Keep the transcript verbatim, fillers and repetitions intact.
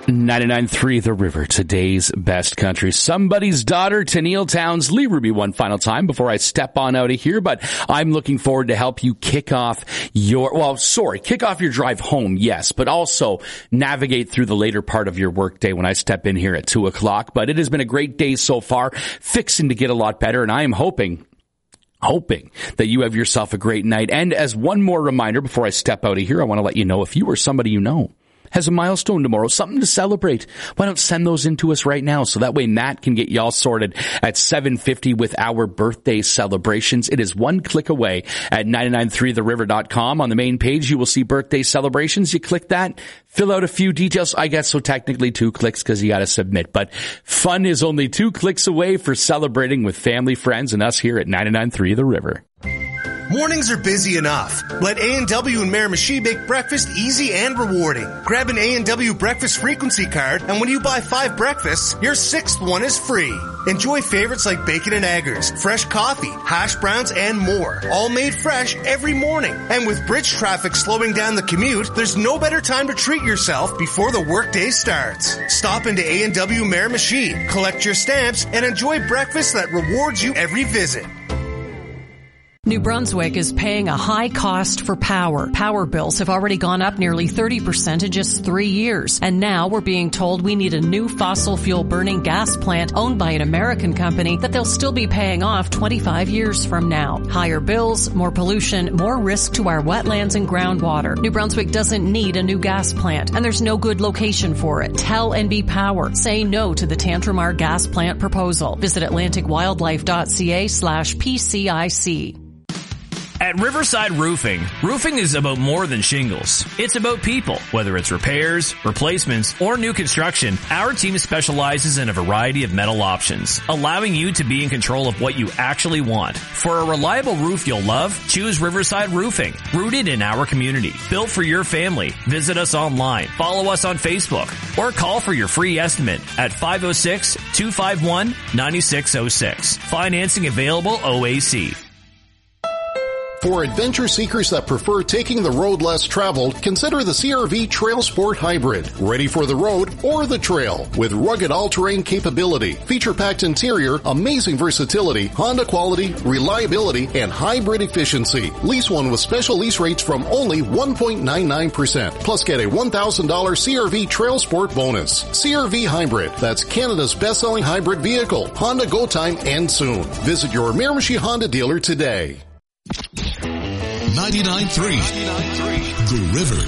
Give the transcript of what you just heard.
ninety-nine point three The River, today's best country. Somebody's daughter, Tennille Towns, Lee Ruby, one final time before I step on out of here. But I'm looking forward to help you kick off your, well, sorry, kick off your drive home, yes, but also navigate through the later part of your workday when I step in here at two o'clock. But it has been a great day so far, fixing to get a lot better, and I am hoping hoping that you have yourself a great night. And as one more reminder before I step out of here, I want to let you know if you or somebody you know has a milestone tomorrow, something to celebrate, why don't send those in to us right now so that way Matt can get y'all sorted at seven fifty with our birthday celebrations. It is one click away at nine nine three the river dot com. On the main page, you will see birthday celebrations. You click that, fill out a few details. I guess so technically two clicks because you got to submit. But fun is only two clicks away for celebrating with family, friends, and us here at ninety-nine point three The River. Mornings are busy enough. Let A and W and Miramichi make breakfast easy and rewarding. Grab an A and W breakfast frequency card, and when you buy five breakfasts, your sixth one is free. Enjoy favorites like bacon and eggers, fresh coffee, hash browns, and more. All made fresh every morning. And with bridge traffic slowing down the commute, there's no better time to treat yourself before the workday starts. Stop into A and W Miramichi, collect your stamps, and enjoy breakfast that rewards you every visit. New Brunswick is paying a high cost for power. Power bills have already gone up nearly thirty percent in just three years. And now we're being told we need a new fossil fuel burning gas plant owned by an American company that they'll still be paying off twenty-five years from now. Higher bills, more pollution, more risk to our wetlands and groundwater. New Brunswick doesn't need a new gas plant, and there's no good location for it. Tell N B Power. Say no to the Tantramar gas plant proposal. Visit atlantic wildlife dot c a slash P C I C. At Riverside Roofing, roofing is about more than shingles. It's about people. Whether it's repairs, replacements, or new construction, our team specializes in a variety of metal options, allowing you to be in control of what you actually want. For a reliable roof you'll love, choose Riverside Roofing, rooted in our community, built for your family. Visit us online, follow us on Facebook, or call for your free estimate at five oh six, two five one, nine six oh six. Financing available O A C. For adventure seekers that prefer taking the road less traveled, consider the C R V Trail Sport Hybrid. Ready for the road or the trail. With rugged all-terrain capability, feature-packed interior, amazing versatility, Honda quality, reliability, and hybrid efficiency. Lease one with special lease rates from only one point nine nine percent. Plus get a one thousand dollars C R V Trail Sport bonus. C R V Hybrid. That's Canada's best-selling hybrid vehicle. Honda Go Time ends soon. Visit your Miramichi Honda dealer today. ninety-nine point three The River.